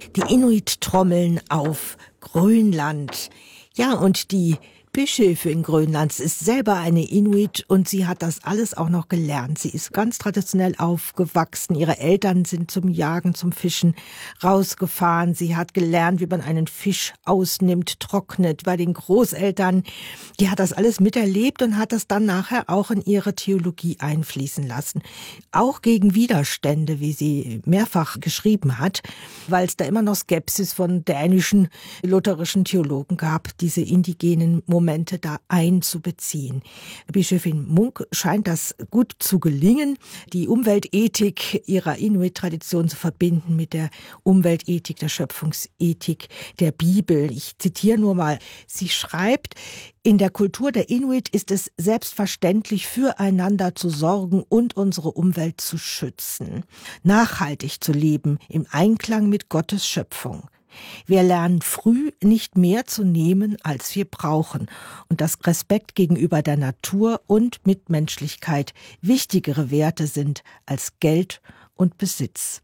Die Inuit trommeln auf Grönland. Ja, und die Bischöfin Grönlands ist selber eine Inuit und sie hat das alles auch noch gelernt. Sie ist ganz traditionell aufgewachsen. Ihre Eltern sind zum Jagen, zum Fischen rausgefahren. Sie hat gelernt, wie man einen Fisch ausnimmt, trocknet. Bei den Großeltern, die hat das alles miterlebt und hat das dann nachher auch in ihre Theologie einfließen lassen. Auch gegen Widerstände, wie sie mehrfach geschrieben hat, weil es da immer noch Skepsis von dänischen lutherischen Theologen gab, diese indigenen Momente da einzubeziehen. Bischöfin Munk scheint das gut zu gelingen, die Umweltethik ihrer Inuit-Tradition zu verbinden mit der Umweltethik, der Schöpfungsethik der Bibel. Ich zitiere nur mal. Sie schreibt: In der Kultur der Inuit ist es selbstverständlich, füreinander zu sorgen und unsere Umwelt zu schützen, nachhaltig zu leben im Einklang mit Gottes Schöpfung. Wir lernen früh, nicht mehr zu nehmen, als wir brauchen, und dass Respekt gegenüber der Natur und Mitmenschlichkeit wichtigere Werte sind als Geld und Besitz.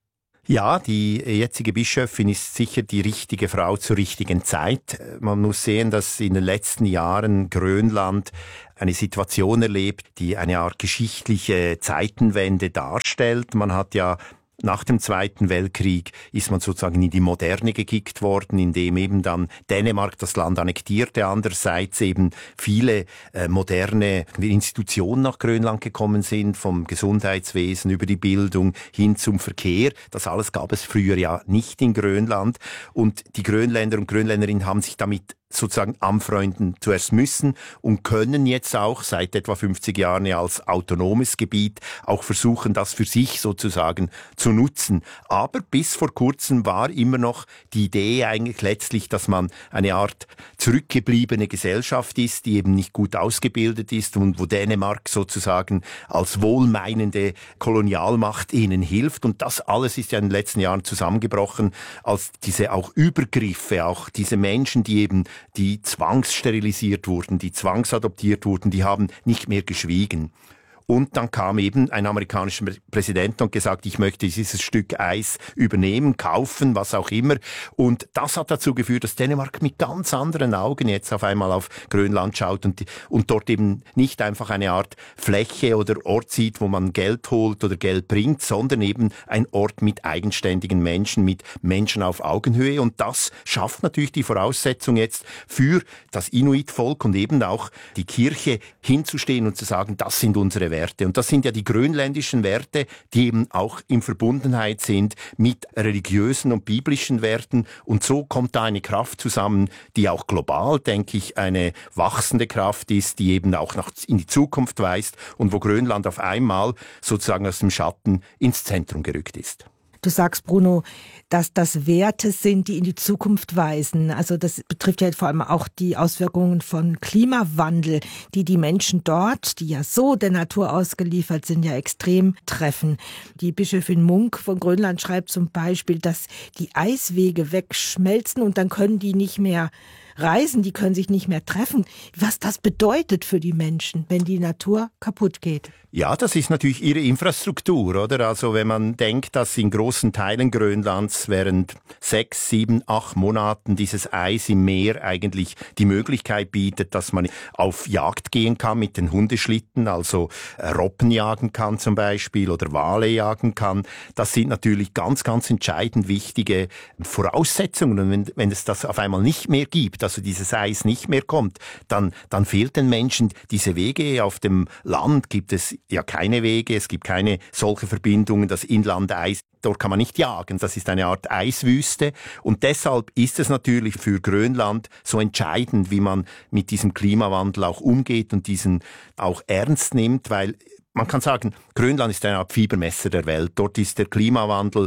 Ja, die jetzige Bischöfin ist sicher die richtige Frau zur richtigen Zeit. Man muss sehen, dass in den letzten Jahren Grönland eine Situation erlebt, die eine Art geschichtliche Zeitenwende darstellt. Man hat ja nach dem Zweiten Weltkrieg ist man sozusagen in die Moderne gekickt worden, indem eben dann Dänemark das Land annektierte, andererseits eben viele moderne Institutionen nach Grönland gekommen sind, vom Gesundheitswesen über die Bildung hin zum Verkehr. Das alles gab es früher ja nicht in Grönland, und die Grönländer und Grönländerinnen haben sich damit sozusagen anfreunden zuerst müssen und können jetzt auch seit etwa 50 Jahren als autonomes Gebiet auch versuchen, das für sich sozusagen zu nutzen. Aber bis vor kurzem war immer noch die Idee eigentlich letztlich, dass man eine Art zurückgebliebene Gesellschaft ist, die eben nicht gut ausgebildet ist und wo Dänemark sozusagen als wohlmeinende Kolonialmacht ihnen hilft. Und das alles ist ja in den letzten Jahren zusammengebrochen, als diese auch Übergriffe, auch diese Menschen, die eben die zwangssterilisiert wurden, die zwangsadoptiert wurden, die haben nicht mehr geschwiegen. Und dann kam eben ein amerikanischer Präsident und gesagt, ich möchte dieses Stück Eis übernehmen, kaufen, was auch immer. Und das hat dazu geführt, dass Dänemark mit ganz anderen Augen jetzt auf einmal auf Grönland schaut und dort eben nicht einfach eine Art Fläche oder Ort sieht, wo man Geld holt oder Geld bringt, sondern eben ein Ort mit eigenständigen Menschen, mit Menschen auf Augenhöhe. Und das schafft natürlich die Voraussetzung jetzt für das Inuit-Volk und eben auch die Kirche hinzustehen und zu sagen, das sind unsere Werte. Und das sind ja die grönländischen Werte, die eben auch in Verbundenheit sind mit religiösen und biblischen Werten. Und so kommt da eine Kraft zusammen, die auch global, denke ich, eine wachsende Kraft ist, die eben auch in die Zukunft weist und wo Grönland auf einmal sozusagen aus dem Schatten ins Zentrum gerückt ist. Du sagst, Bruno, dass das Werte sind, die in die Zukunft weisen. Also das betrifft ja vor allem auch die Auswirkungen von Klimawandel, die die Menschen dort, die ja so der Natur ausgeliefert sind, ja extrem treffen. Die Bischöfin Munk von Grönland schreibt zum Beispiel, dass die Eiswege wegschmelzen und dann können die nicht mehr reisen, die können sich nicht mehr treffen. Was das bedeutet für die Menschen, wenn die Natur kaputt geht. Ja, das ist natürlich ihre Infrastruktur, oder? Also wenn man denkt, dass in großen Teilen Grönlands während 6, 7, 8 Monaten dieses Eis im Meer eigentlich die Möglichkeit bietet, dass man auf Jagd gehen kann mit den Hundeschlitten, also Robben jagen kann zum Beispiel oder Wale jagen kann. Das sind natürlich ganz, ganz entscheidend wichtige Voraussetzungen. Und wenn es das auf einmal nicht mehr gibt, also dieses Eis nicht mehr kommt, dann fehlt den Menschen diese Wege. Auf dem Land gibt es ja keine Wege, es gibt keine solche Verbindungen, das Inlandeis, dort kann man nicht jagen, das ist eine Art Eiswüste und deshalb ist es natürlich für Grönland so entscheidend, wie man mit diesem Klimawandel auch umgeht und diesen auch ernst nimmt, weil man kann sagen, Grönland ist eine Art Fiebermesser der Welt. Dort ist der Klimawandel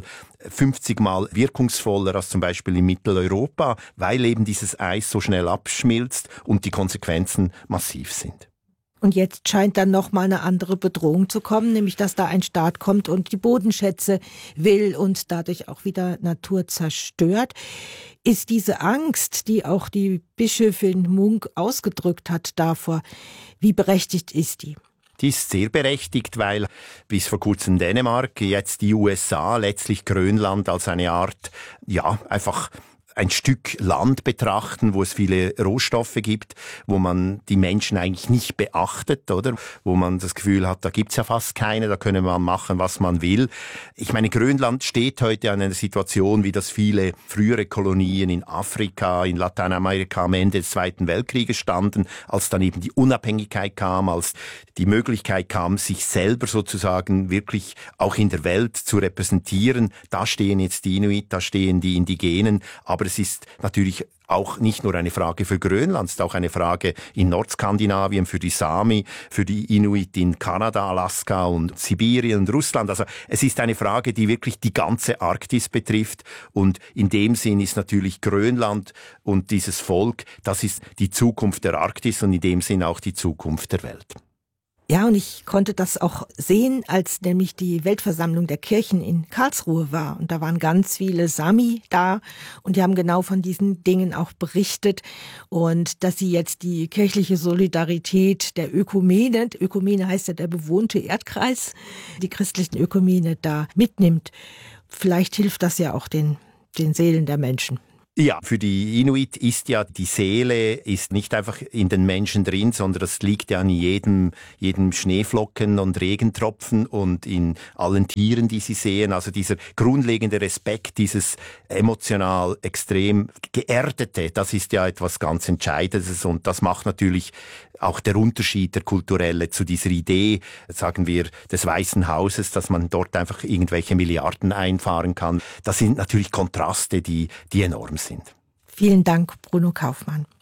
50 Mal wirkungsvoller als zum Beispiel in Mitteleuropa, weil eben dieses Eis so schnell abschmilzt und die Konsequenzen massiv sind. Und jetzt scheint dann noch mal eine andere Bedrohung zu kommen, nämlich dass da ein Staat kommt und die Bodenschätze will und dadurch auch wieder Natur zerstört. Ist diese Angst, die auch die Bischöfin Munk ausgedrückt hat davor, wie berechtigt ist die? Die ist sehr berechtigt, weil bis vor kurzem Dänemark, jetzt die USA, letztlich Grönland als eine Art, einfach ein Stück Land betrachten, wo es viele Rohstoffe gibt, wo man die Menschen eigentlich nicht beachtet, oder? Wo man das Gefühl hat, da gibt's ja fast keine, da könne man machen, was man will. Ich meine, Grönland steht heute an einer Situation, wie das viele frühere Kolonien in Afrika, in Lateinamerika am Ende des Zweiten Weltkrieges standen, als dann eben die Unabhängigkeit kam, als die Möglichkeit kam, sich selber sozusagen wirklich auch in der Welt zu repräsentieren. Da stehen jetzt die Inuit, da stehen die Indigenen, aber es ist natürlich auch nicht nur eine Frage für Grönland, es ist auch eine Frage in Nordskandinavien für die Sami, für die Inuit in Kanada, Alaska und Sibirien und Russland. Also es ist eine Frage, die wirklich die ganze Arktis betrifft und in dem Sinn ist natürlich Grönland und dieses Volk, das ist die Zukunft der Arktis und in dem Sinn auch die Zukunft der Welt. Ja, und ich konnte das auch sehen, als nämlich die Weltversammlung der Kirchen in Karlsruhe war. Und da waren ganz viele Sami da und die haben genau von diesen Dingen auch berichtet. Und dass sie jetzt die kirchliche Solidarität der Ökumene heißt ja der bewohnte Erdkreis, die christlichen Ökumene da mitnimmt. Vielleicht hilft das ja auch den Seelen der Menschen. Ja, für die Inuit ist ja die Seele ist nicht einfach in den Menschen drin, sondern das liegt ja an jedem Schneeflocken und Regentropfen und in allen Tieren, die sie sehen. Also dieser grundlegende Respekt, dieses emotional extrem geerdete, das ist ja etwas ganz Entscheidendes und das macht natürlich auch der Unterschied, der kulturelle, zu dieser Idee, sagen wir, des Weißen Hauses, dass man dort einfach irgendwelche Milliarden einfahren kann. Das sind natürlich Kontraste, die enorm sind. Vielen Dank, Bruno Kaufmann.